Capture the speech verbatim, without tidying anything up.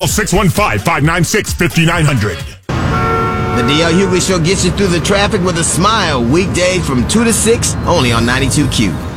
six one five, five nine six, five nine zero zero. The D L Hughley Show gets you through the traffic with a smile. Weekdays from two to six, only on ninety-two Q.